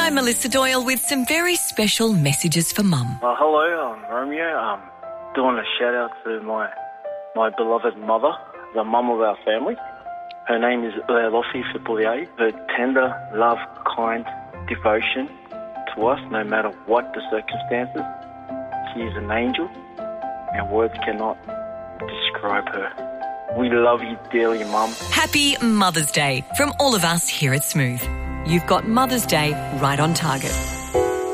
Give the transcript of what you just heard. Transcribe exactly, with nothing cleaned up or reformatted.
I'm Melissa Doyle with some very special messages for Mum. Uh, hello, I'm Romeo. Um, doing a shout out to my my beloved mother, the mum of our family. Her name is Elossi Fipoulier. Her tender, love, kind devotion to us, no matter what the circumstances. She is an angel, and words cannot describe her. We love you dearly, Mum. Happy Mother's Day from all of us here at Smooth. You've got Mother's Day right on target.